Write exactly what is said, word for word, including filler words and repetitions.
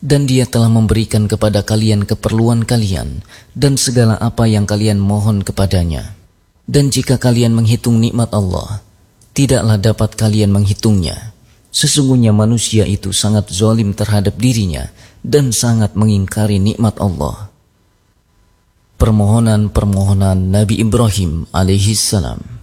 Dan Dia telah memberikan kepada kalian keperluan kalian dan segala apa yang kalian mohon kepadanya. Dan jika kalian menghitung nikmat Allah, tidaklah dapat kalian menghitungnya. Sesungguhnya manusia itu sangat zalim terhadap dirinya dan sangat mengingkari nikmat Allah. Permohonan-permohonan Nabi Ibrahim alaihi salam.